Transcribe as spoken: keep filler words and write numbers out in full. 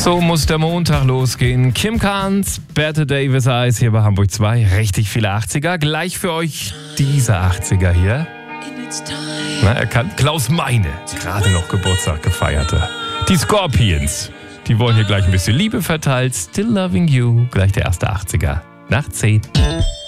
So muss der Montag losgehen. Kim Carnes, Bette Davis Eyes hier bei Hamburg zwei. Richtig viele achtziger. Gleich für euch diese achtziger hier. Na, erkannt? Klaus Meine, gerade noch Geburtstag gefeierte. Die Scorpions, die wollen hier gleich ein bisschen Liebe verteilt. Still Loving You, gleich der erste achtziger. Nach zehn.